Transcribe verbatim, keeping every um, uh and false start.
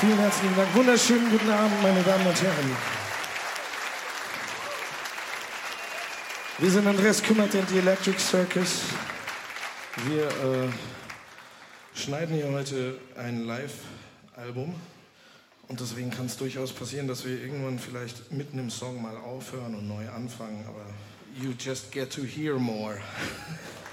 Vielen herzlichen Dank. Wunderschönen guten Abend, meine Damen und Herren. Wir sind Andreas Kümmert und die Electric Circus. Wir äh, schneiden hier heute ein Live-Album. Und deswegen kann es durchaus passieren, dass wir irgendwann vielleicht mitten im Song mal aufhören und neu anfangen. Aber you just get to hear more.